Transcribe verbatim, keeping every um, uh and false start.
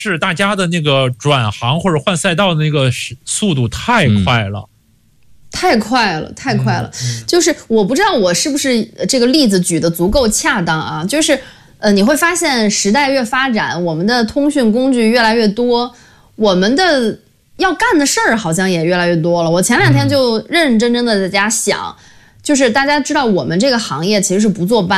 是大家的那个转行或者换赛道的那个速度太快了。嗯太快了，太快了、嗯！就是我不知道我是不是这个例子举得足够恰当啊？就是呃，你会发现时代越发展，我们的通讯工具越来越多，我们的要干的事儿好像也越来越多了。我前两天就认认真真的在家想，就是大家知道我们这个行业其实是不坐班。